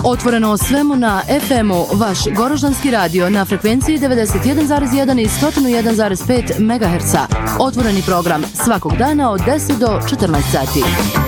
Otvoreno o svemu na FM-u, vaš Goroždanski radio na frekvenciji 91,1 i 101,5 MHz. Otvoreni program svakog dana od 10 do 14 sati.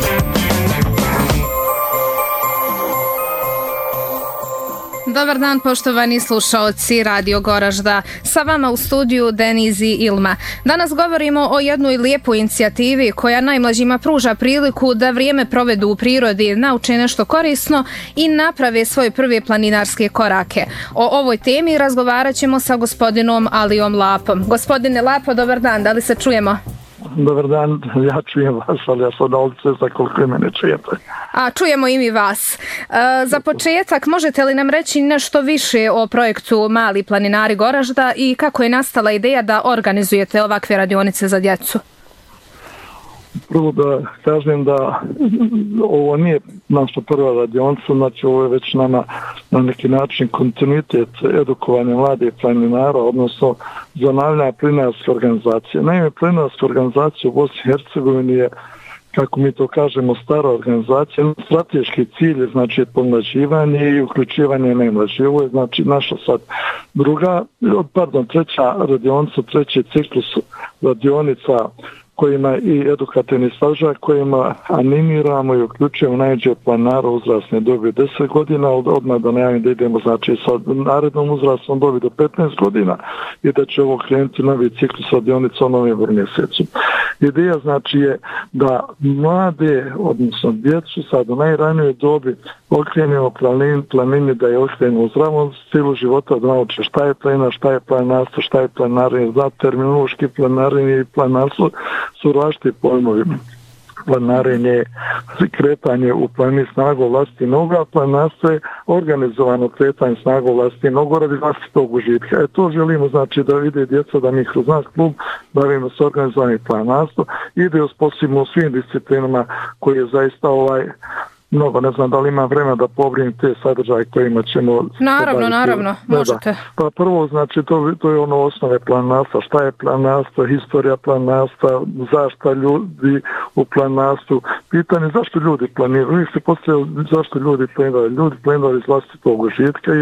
Dobar dan, poštovani slušaoci Radio Goražda. Sa vama u studiju Deniz i Ilma. Danas govorimo o jednoj lijepoj inicijativi koja najmlađima pruža priliku da vrijeme provedu u prirodi, nauče nešto korisno i naprave svoje prve planinarske korake. O ovoj temi razgovarat ćemo sa gospodinom Alijom Lapom. Gospodine Lapo, dobar dan, da li se čujemo? Dobar dan, ja čujem vas, ali ja sam na ulici za koliko mene čujete. A čujemo i mi vas. Za početak, možete li nam reći nešto više o projektu Mali planinari Goražda i kako je nastala ideja da organizujete ovakve radionice za djecu? Prvo da kažem da ovo nije naša prva radionica, znači ovo je već nama na neki način kontinuitet edukovanja mladih planinara, odnosno zanavljanja planinarske organizacije. Naime, planinarska organizacija u Bosni i Hercegovini je, kako mi to kažemo, stara organizacija. Strateški cilj je znači pomlađivanje i uključivanje najmlađih. Ovo je znači naša sad treća radionica, treći ciklus radionica kojima i edukativni sadržaj, kojima animiramo i uključujemo najmlađe planara uzrasne dobi 10 godina, odmah da najavim da idemo znači sa narednom uzrasnom dobi do 15 godina i da će ovo krenuti novi ciklus radionica u novembru mjesecu. Ideja znači je da mlade, odnosno djecu sad u najranijoj dobi okrenemo planini, da je okrenemo u zdravom stilu života, da nauče šta je planina, šta je planinarstvo, šta je planinarenje, za terminološki planarenje i planarstvo su različiti pojmovi. Planarenje, kretanje u planini snagu vlastitih noga, planarstvo je organizovano kretanje snagu vlastitih noga radi vlastitog užitka. To želimo znači da vide djeca da mi kroz naš klub bavimo se organizovanim planarstvom i da je osposobimo u svim disciplinama koji je zaista mnogo, ne znam da li ima vremena da pobrijem te sadržaje kojima ćemo... Naravno, možete. Pa prvo, znači, to je ono osnove planarstva. Šta je planarstvo, historija planarstva, zašto ljudi u planarstvu. Pitanje zašto ljudi planiraju. Uvijek se postavljaju zašto ljudi planiraju. Ljudi planiraju iz vlastitog užitka